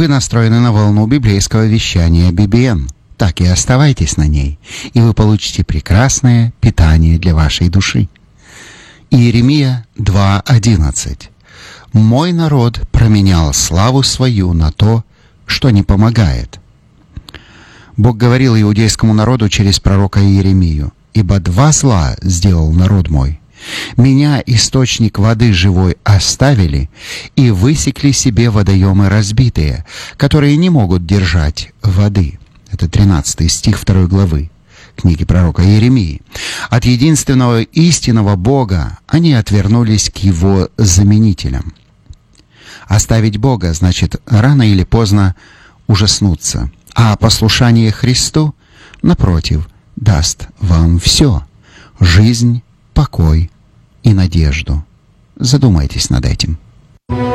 Вы настроены на волну библейского вещания BBN. Так и оставайтесь на ней, и вы получите прекрасное питание для вашей души. Иеремия 2:11. «Мой народ променял славу свою на то, что не помогает». Бог говорил иудейскому народу через пророка Иеремию: «Ибо два зла сделал народ мой. Меня, источник воды живой, оставили и высекли себе водоемы разбитые, которые не могут держать воды». Это 13 стих 2 главы книги пророка Иеремии. От единственного истинного Бога они отвернулись к Его заменителям. Оставить Бога значит рано или поздно ужаснуться, а послушание Христу, напротив, даст вам все — жизнь, покой и надежду. Задумайтесь над этим.